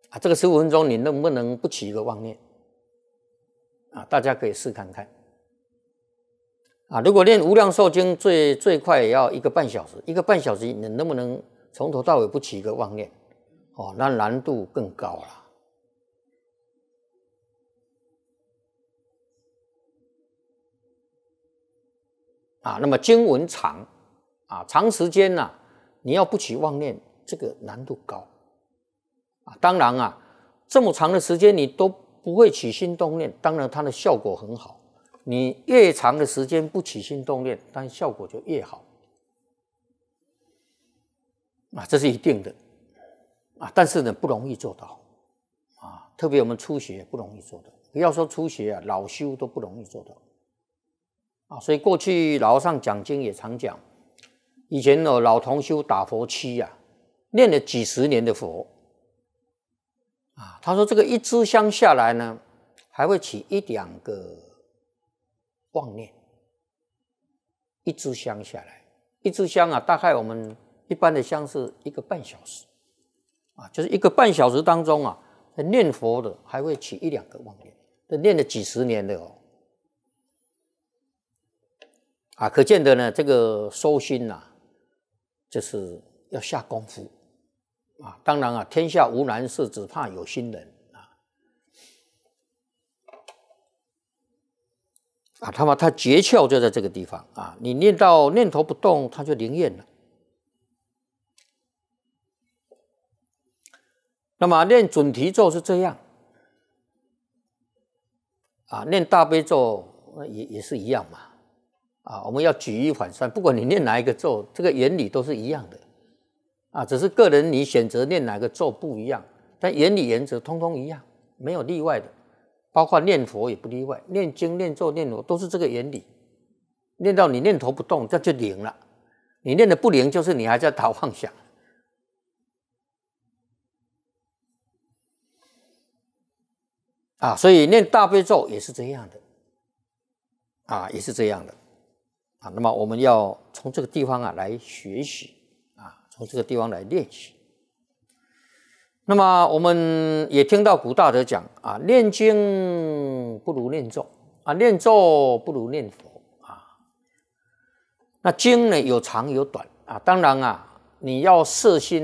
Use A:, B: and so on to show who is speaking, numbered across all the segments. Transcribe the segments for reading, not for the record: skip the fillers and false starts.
A: 这个15分钟你能不能不起一个妄念？大家可以试看看。如果练无量寿经最快也要1个半小时，1个半小时你能不能从头到尾不起一个妄念？那难度更高了。那么经文长长时间你要不起妄念，这个难度高当然这么长的时间你都不会起心动念，当然它的效果很好。你越长的时间不起心动念，但效果就越好这是一定的但是呢不容易做到特别我们初学不容易做到，不要说初学老修都不容易做到所以过去老和尚讲经也常讲，以前老同修打佛七念了几十年的佛他说这个一支香下来呢，还会起1、2个妄念。一支香下来，一支香大概我们一般的香是1个半小时就是1个半小时当中在念佛的还会起1、2个妄念，这念了几十年的可见的呢，这个修心就是要下功夫当然天下无难事，只怕有心人他诀窍就在这个地方你念到念头不动，它就灵验了。那么念准提咒是这样念大悲咒也是一样嘛我们要举一反三，不管你念哪一个咒，这个原理都是一样的只是个人你选择念哪个咒不一样，但原理原则通通一样，没有例外的。包括念佛也不例外，念经念咒念佛都是这个原理。念到你念头不动，这就灵了。你念的不灵，就是你还在打妄想所以念大悲咒也是这样的也是这样的那么我们要从这个地方来学习从这个地方来练习。那么我们也听到古大德讲念经不如念咒念咒不如念佛那经呢有长有短当然你要摄心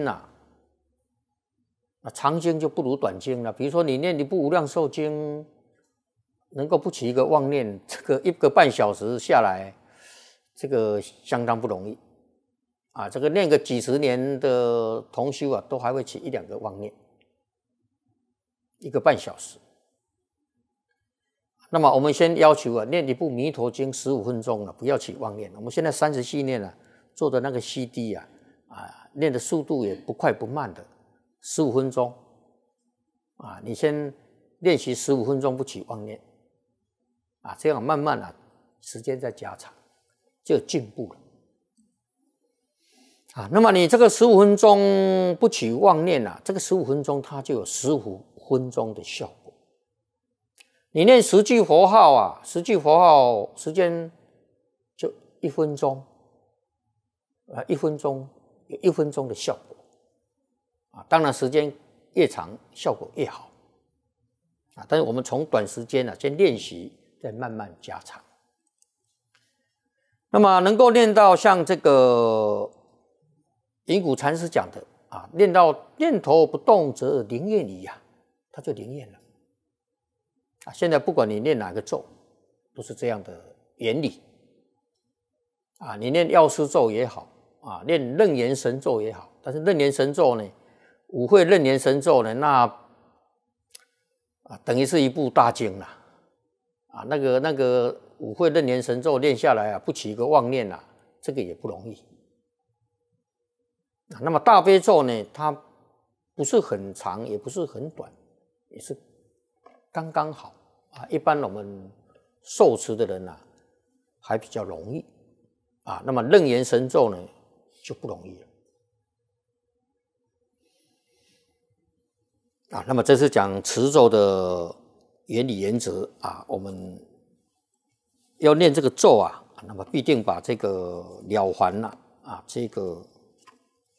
A: 长经就不如短经了。比如说你念一部无量寿经，能够不起一个妄念，这个1个半小时下来，这个相当不容易这个念个几十年的同修都还会起1、2个妄念，1个半小时。那么我们先要求念一部弥陀经15分钟不要起妄念。我们现在30系念做的那个 CD 念的速度也不快不慢的，15分钟你先练习15分钟不起妄念这样慢慢时间再加长就有进步了那么你这个15分钟不起妄念这个15分钟它就有15分钟的效果。你念10句佛号10句佛号时间就1分钟1分钟有1分钟的效果当然时间越长效果越好但是我们从短时间先练习，再慢慢加长。那么能够练到像这个云谷禅师讲的练到念头不动则灵验矣它就灵验了现在不管你念哪个咒，都是这样的原理你念药师咒也好念楞严神咒也好，但是楞严神咒呢，五会楞严神咒呢，那等于是一部大经了那个五会楞严神咒念下来不起一个妄念这个也不容易那么大悲咒呢，它不是很长，也不是很短，也是刚刚好一般我们受持的人还比较容易那么楞严神咒呢就不容易了那么这是讲持咒的原理原则我们要念这个咒那么必定把这个了凡这个